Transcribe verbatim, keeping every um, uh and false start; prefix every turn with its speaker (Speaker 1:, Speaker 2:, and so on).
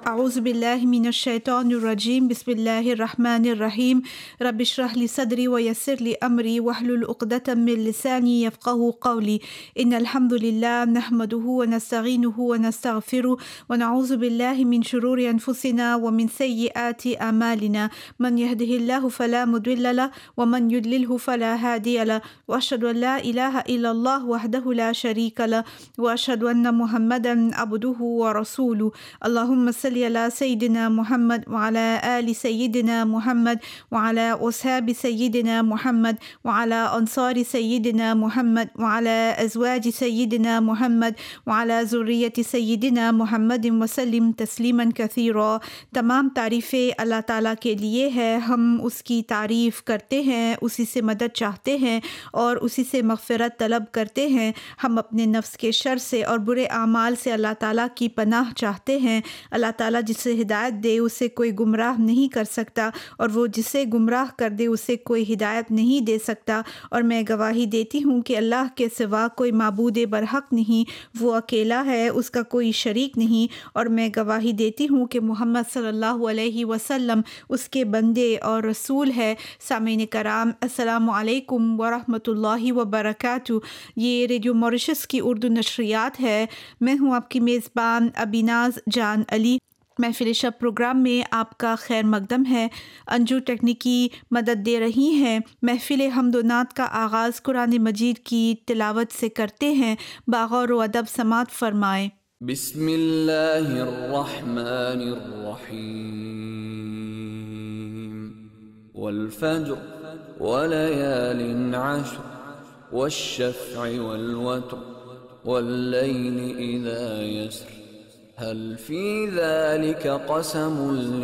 Speaker 1: اعوذ باللہ من الشیطان الرجیم بسم اللہ الرحمن الرحیم رب اشرح لی صدری ویسر لی امری واحلل عقدۃ من لسانی یفقهوا قولی ان الحمد للہ نحمده ونستعینه ونستغفره ونعوذ باللہ من شرور انفسنا ومن سیئات اعمالنا من يهده الله فلا مضل له ومن يضلل فلا هادی له واشهد ان لا الہ الا اللہ وحدہ لا شریک له واشهد ان محمدا عبده ورسوله اللهم صل علی سیدنا محمد وعلی آل سیدنا محمد وعلی اصحاب سیدنا محمد وعلی انصار سیدنا محمد وعلی ازواج سیدنا محمد وعلی ذریۃ سیدنا محمد وسلم تسلیما کثیرا۔ تمام تعریفیں اللہ تعالیٰ کے لیے ہے، ہم اس کی تعریف کرتے ہیں، اسی سے مدد چاہتے ہیں اور اسی سے مغفرت طلب کرتے ہیں۔ ہم اپنے نفس کے شر سے اور برے اعمال سے اللہ تعالیٰ کی پناہ چاہتے ہیں۔ اللہ تعالیٰ جسے ہدایت دے اسے کوئی گمراہ نہیں کر سکتا، اور وہ جسے گمراہ کر دے اسے کوئی ہدایت نہیں دے سکتا۔ اور میں گواہی دیتی ہوں کہ اللہ کے سوا کوئی معبود برحق نہیں، وہ اکیلا ہے، اس کا کوئی شریک نہیں۔ اور میں گواہی دیتی ہوں کہ محمد صلی اللہ علیہ وسلم اس کے بندے اور رسول ہے۔ سامعین کرام، السلام علیکم ورحمۃ اللہ وبرکاتہ۔ یہ ریڈیو موریشس کی اردو نشریات ہے۔ میں ہوں آپ کی میزبان ابیناز جان علی۔ محفل شب پروگرام میں آپ کا خیر مقدم ہے۔ انجو تکنیکی مدد دے رہی ہیں۔ محفل حمد و نعت کا آغاز قرآن مجید کی تلاوت سے کرتے ہیں۔ باغور و ادب سماعت فرمائیں۔
Speaker 2: بسم اللہ الرحمن الرحیم والفجر وليال عشر والشفع والوتر والليل إذا يسر هل في ذلك قسم